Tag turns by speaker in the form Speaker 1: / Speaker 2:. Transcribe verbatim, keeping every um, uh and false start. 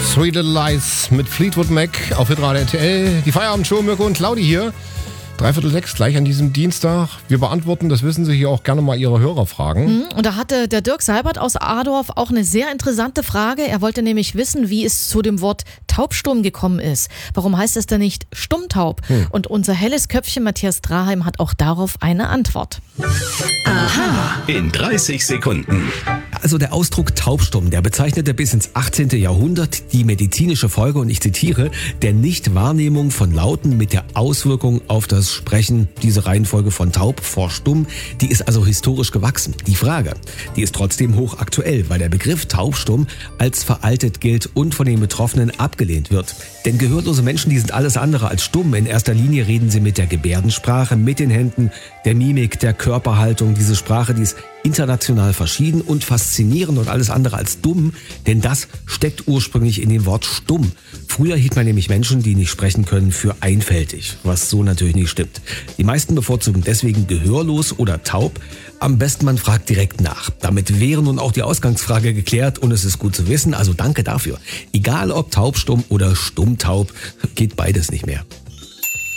Speaker 1: Three Little Lies mit Fleetwood Mac auf Hitradio R T L. Die Feierabendshow, Mirko und Claudi hier. Dreiviertel sechs gleich an diesem Dienstag. Wir beantworten, das wissen Sie, hier auch gerne mal Ihre Hörerfragen.
Speaker 2: Und da hatte der Dirk Seibert aus Adorf auch eine sehr interessante Frage. Er wollte nämlich wissen, wie es zu dem Wort taubstumm gekommen ist. Warum heißt es denn nicht stummtaub? Hm. Und unser helles Köpfchen Matthias Draheim hat auch darauf eine Antwort.
Speaker 3: Aha. In dreißig Sekunden.
Speaker 4: Also der Ausdruck taubstumm, der bezeichnete bis ins achtzehnten Jahrhundert die medizinische Folge, und ich zitiere, der Nichtwahrnehmung von Lauten mit der Auswirkung auf das Sprechen. Diese Reihenfolge von taub vor stumm, die ist also historisch gewachsen. Die Frage, die ist trotzdem hochaktuell, weil der Begriff taubstumm als veraltet gilt und von den Betroffenen abgelehnt wird. Denn gehörlose Menschen, die sind alles andere als stumm. In erster Linie reden sie mit der Gebärdensprache, mit den Händen, der Mimik, der Körperhaltung. Diese Sprache, die ist international verschieden und faszinierend und alles andere als dumm, denn das steckt ursprünglich in dem Wort stumm. Früher hielt man nämlich Menschen, die nicht sprechen können, für einfältig, was so natürlich nicht stimmt. Die meisten bevorzugen deswegen gehörlos oder taub. Am besten man fragt direkt nach. Damit wäre nun auch die Ausgangsfrage geklärt und es ist gut zu wissen, also danke dafür. Egal ob taubstumm oder stummtaub, geht beides nicht mehr.